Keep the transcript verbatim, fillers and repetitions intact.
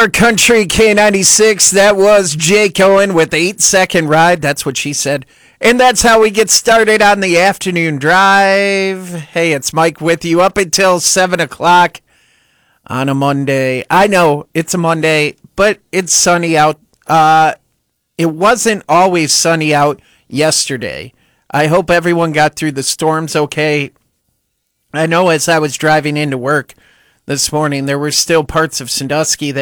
Our Country K ninety-six. That was Jake Owen with Eight Second Ride. That's what she said. And that's how we get started on the afternoon drive. Hey, it's Mike with you up until seven o'clock on a Monday. I know it's a Monday, but it's sunny out. Uh, it wasn't always sunny out yesterday. I hope everyone got through the storms okay. I know as I was driving into work this morning, there were still parts of Sandusky that